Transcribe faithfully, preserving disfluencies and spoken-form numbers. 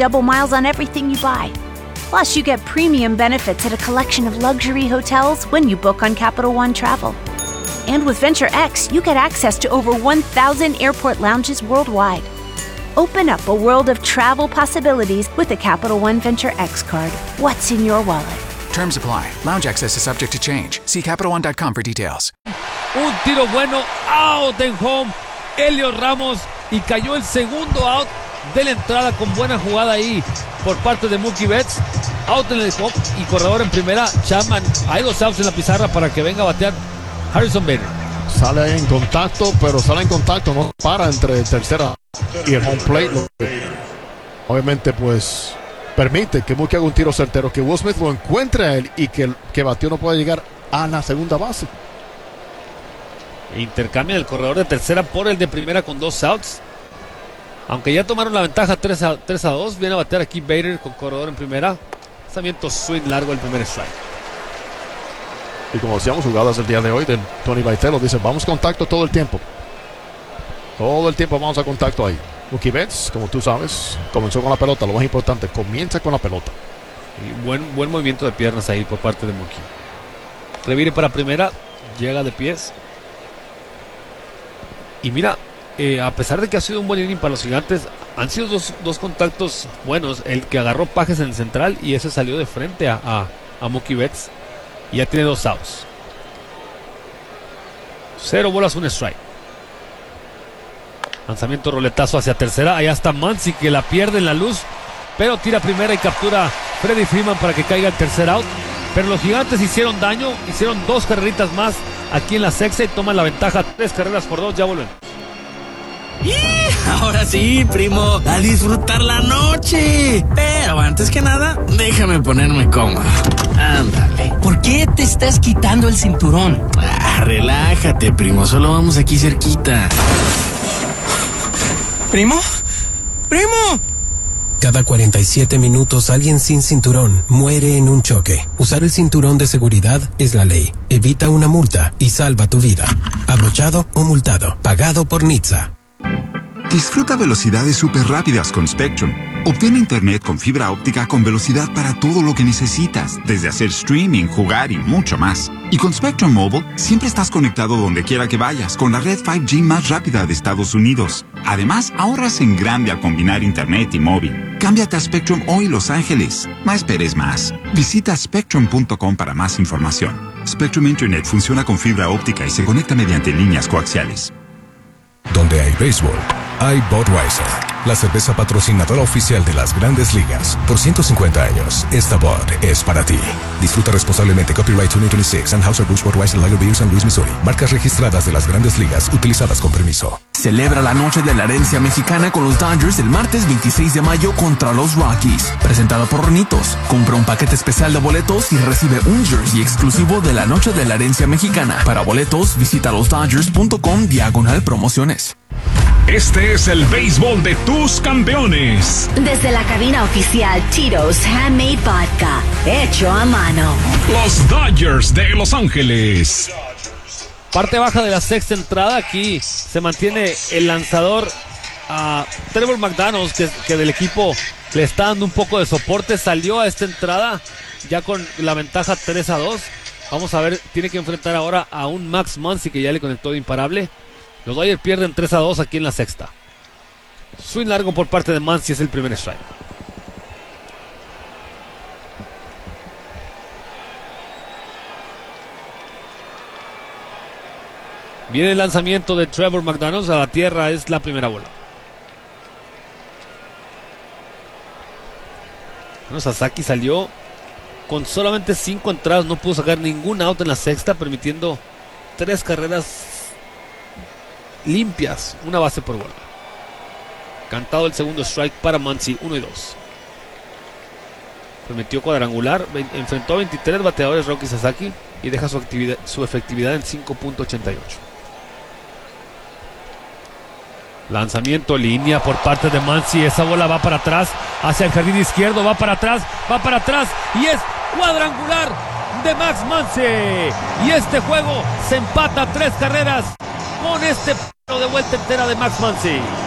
double miles on everything you buy. Plus, you get premium benefits at a collection of luxury hotels when you book on Capital One Travel. And with Venture X, you get access to over one thousand airport lounges worldwide. Open up a world of travel possibilities with a Capital One Venture X card. What's in your wallet? Terms apply. Lounge access is subject to change. See Capital One dot com for details. Un tiro bueno, out en home. Helios Ramos, y cayó el segundo out de la entrada con buena jugada ahí por parte de Mookie Betts. Out en el home y corredor en primera. Chapman, hay dos outs en la pizarra para que venga a batear Harrison Bader. Sale en contacto, pero sale en contacto, no para entre tercera y el home plate. Obviamente, pues permite que Mookie haga un tiro certero, que Will Smith lo encuentre a él y que el que batió no pueda llegar a la segunda base. Intercambia el corredor de tercera por el de primera con dos outs. Aunque ya tomaron la ventaja tres a dos, viene a batear aquí Bader con corredor en primera. Lanzamiento swing largo, el primer strike. Y como decíamos, jugadas el día de hoy de Tony Vitello, dice vamos contacto todo el tiempo. Todo el tiempo vamos a contacto ahí. Mookie Betts, como tú sabes, comenzó con la pelota, lo más importante, comienza con la pelota. Y buen, buen movimiento de piernas ahí por parte de Mookie. Revire para primera, llega de pies. Y mira, eh, a pesar de que ha sido un buen inning para los Gigantes, han sido dos, dos contactos buenos. El que agarró Pajes en el central y ese salió de frente a, a, a Mookie Betts. Y ya tiene dos outs. Cero bolas, un strike. Lanzamiento roletazo hacia tercera. Allá está Muncy, que la pierde en la luz, pero tira primera y captura Freddie Freeman para que caiga el tercer out. Pero los Gigantes hicieron daño, hicieron dos carreritas más aquí en la sexta y toman la ventaja, tres carreras por dos. Ya vuelven. Ahora sí, primo, a disfrutar la noche. Pero antes que nada, déjame ponerme cómodo. Ándale. ¿Por qué te estás quitando el cinturón? Ah, relájate, primo, solo vamos aquí cerquita. ¿Primo? ¡Primo! Cada cuarenta y siete minutos alguien sin cinturón muere en un choque. Usar el cinturón de seguridad es la ley. Evita una multa y salva tu vida. Abrochado o multado. Pagado por N H T S A. Disfruta velocidades súper rápidas con Spectrum. Obtén internet con fibra óptica con velocidad para todo lo que necesitas, desde hacer streaming, jugar y mucho más. Y con Spectrum Mobile, siempre estás conectado donde quiera que vayas, con la red cinco G más rápida de Estados Unidos. Además, ahorras en grande al combinar internet y móvil. Cámbiate a Spectrum hoy, Los Ángeles. No esperes más. Visita spectrum punto com para más información. Spectrum Internet funciona con fibra óptica y se conecta mediante líneas coaxiales. Donde hay béisbol, hay Budweiser, la cerveza patrocinadora oficial de las Grandes Ligas. Por ciento cincuenta años, esta Bud es para ti. Disfruta responsablemente. Copyright veinte veintiséis, Anheuser-Busch Budweiser Lager Beer, San Luis, Missouri. Marcas registradas de las Grandes Ligas, utilizadas con permiso. Celebra la noche de la herencia mexicana con los Dodgers el martes veintiséis de mayo contra los Rockies. Presentado por Ronitos. Compra un paquete especial de boletos y recibe un jersey exclusivo de la noche de la herencia mexicana. Para boletos, visita los dodgers punto com diagonal promociones. Este es el béisbol de tus campeones. Desde la cabina oficial Tito's Handmade Vodka, hecho a mano. Los Dodgers de Los Ángeles. Parte baja de la sexta entrada. Aquí se mantiene el lanzador a Trevor McDonald, que, que del equipo le está dando un poco de soporte. Salió a esta entrada ya con la ventaja tres a dos. Vamos a ver, tiene que enfrentar ahora a un Max Muncy que ya le conectó de imparable. Los Dodgers pierden tres a dos aquí en la sexta. Swing largo por parte de Muncy, es el primer strike. Viene el lanzamiento de Trevor McDonald a la tierra, es la primera bola. Bueno, Sasaki salió con solamente cinco entradas, no pudo sacar ningún out en la sexta, permitiendo tres carreras limpias, una base por bola. Cantado el segundo strike para Muncy, uno y dos. Permitió cuadrangular, enfrentó a veintitrés bateadores Roki Sasaki y deja su, actividad, su efectividad en cinco punto ochenta y ocho. Lanzamiento, línea por parte de Muncy, esa bola va para atrás, hacia el jardín izquierdo, va para atrás, va para atrás y es cuadrangular de Max Muncy. Y este juego se empata a tres carreras con este palo de vuelta entera de Max Muncy.